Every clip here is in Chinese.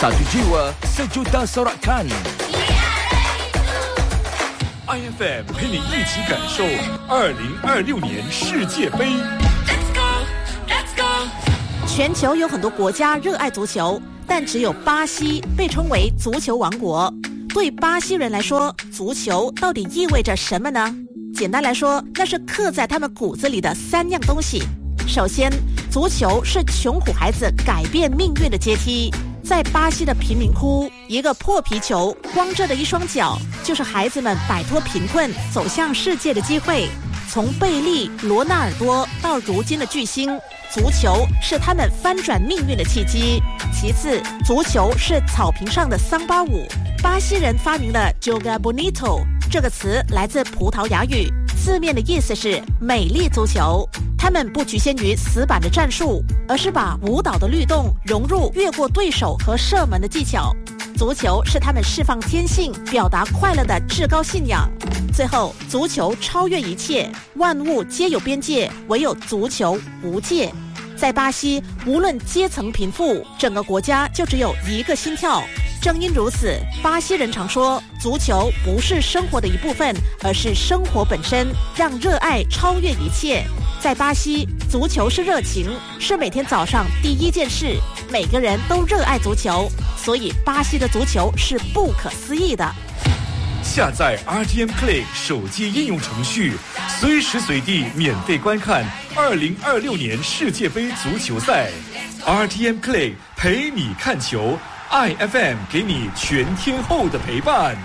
Satu jiwa, sejuta sorakan. IFM 陪你一起感受2026年世界杯。 全球有很多国家热爱足球，但只有巴西被称为足球王国。对巴西人来说，足球到底意味着什么呢？简单来说，那是刻在他们骨子里的3样东西。首先，足球是穷苦孩子改变命运的阶梯。在巴西的贫民窟，一个破皮球，光着的一双脚，就是孩子们摆脱贫困、走向世界的机会。从贝利、罗纳尔多到如今的巨星，足球是他们翻转命运的契机。其次，足球是草坪上的桑巴舞。巴西人发明了 Joga Bonito 这个词，来自葡萄牙语，字面的意思是美丽足球。他们不局限于死板的战术，而是把舞蹈的律动融入越过对手和射门的技巧。足球是他们释放天性、表达快乐的至高信仰。最后，足球超越一切，万物皆有边界，唯有足球无界。在巴西，无论阶层贫富，整个国家就只有一个心跳。正因如此，巴西人常说，足球不是生活的一部分，而是生活本身，让热爱超越一切。在巴西，足球是热情，是每天早上第一件事，每个人都热爱足球，所以巴西的足球是不可思议的。 下载 RTM Play 手机应用程序，随时随地免费观看2026年世界杯足球赛。RTM Play 陪你看球，IFM 给你全天候的陪伴。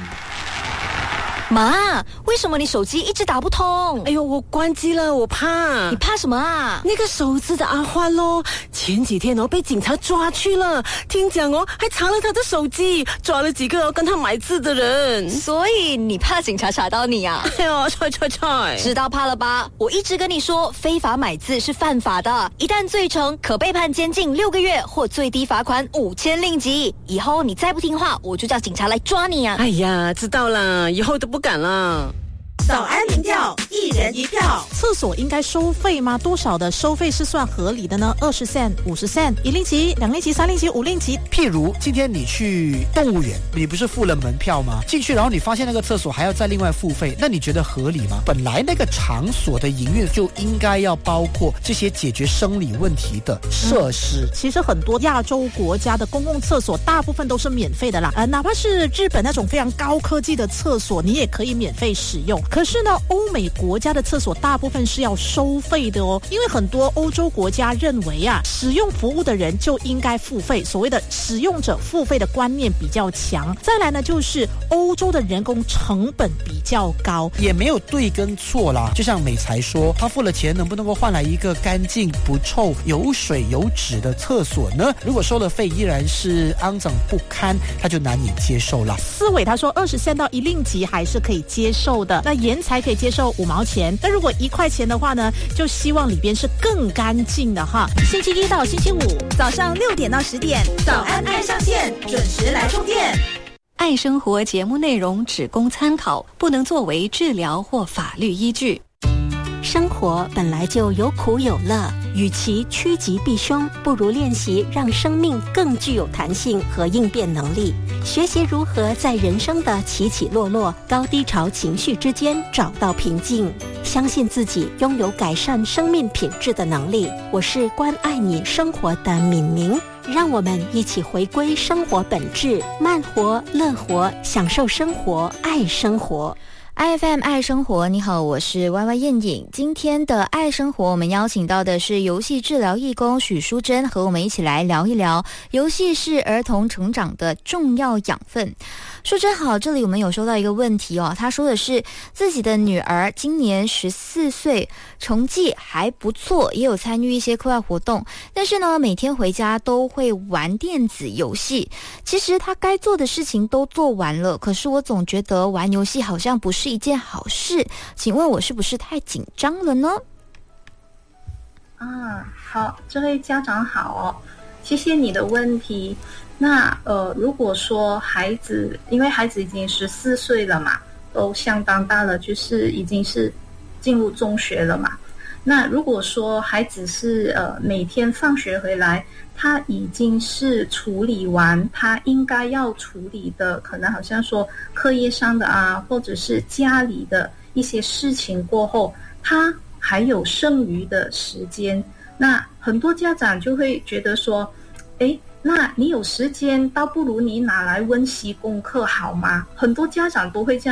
妈，为什么你手机一直打不通？ 哎呦，我关机了，我怕。 你怕什么啊？ 那个手指的阿欢咯，前几天被警察抓去了，听讲还查了他的手机，抓了几个跟他买字的人。 所以你怕警察查到你啊？ 哎呦，踹！ 知道怕了吧？我一直跟你说，非法买字是犯法的，一旦罪成，可被判监禁6个月或最低罚款5000令吉。以后你再不听话，我就叫警察来抓你啊！ 哎呀，知道了，以后都不敢了。 早安民调，1人1票。厕所应该收费吗？多少的收费是算合理的呢？20 cent、50 cent、1令吉、2令吉、3令吉、5令吉。 譬如今天你去动物园，你不是付了门票吗？进去然后你发现那个厕所还要再另外付费，那你觉得合理吗？本来那个场所的营运就应该要包括这些解决生理问题的设施。 其实很多亚洲国家的公共厕所大部分都是免费的啦，哪怕是日本那种非常高科技的厕所，你也可以免费使用。可是呢，欧美国家的厕所大部分是要收费的哦，因为很多欧洲国家认为啊，使用服务的人就应该付费，所谓的使用者付费的观念比较强。再来呢，就是欧洲的人工成本比较高， 也没有对跟错啦。就像美才说，他付了钱，能不能够换来一个干净不臭、有水有纸的厕所呢？如果收了费依然是肮脏不堪，他就难以接受啦。 思伟他说20 cent 到1令吉还是可以接受的，那盐才可以接受5毛钱，那如果1块钱的话呢，就希望里边是更干净的哈。星期一到星期五早上6点到10点，早安爱上线，准时来充电。 爱生活节目内容只供参考，不能作为治疗或法律依据。 生活本来就有苦有乐，与其趋吉避凶，不如练习让生命更具有弹性和应变能力，学习如何在人生的起起落落、高低潮情绪之间找到平静，相信自己拥有改善生命品质的能力。我是关爱你生活的敏明，让我们一起回归生活本质，慢活、乐活，享受生活，爱生活。 IFM 爱生活，你好，我是 YY 燕颖。今天的爱生活，我们邀请到的是游戏治疗义工许淑珍，和我们一起来聊一聊游戏是儿童成长的重要养分。淑珍好，这里我们有收到一个问题哦，他说的是自己的女儿今年14岁，成绩还不错，也有参与一些课外活动，但是呢，每天回家都会玩电子游戏。其实她该做的事情都做完了，可是我总觉得玩游戏好像不是一件好事，请问我是不是太紧张了呢？ 好，这位家长好哦，谢谢你的问题。那如果说孩子，因为孩子已经14岁了嘛，都相当大了，就是已经是进入中学了嘛。 那如果说孩子是每天放学回来，他已经是处理完他应该要处理的，可能好像说课业上的啊，或者是家里的一些事情过后，他还有剩余的时间，那很多家长就会觉得说，那你有时间，倒不如你拿来温习功课好吗？很多家长都会这样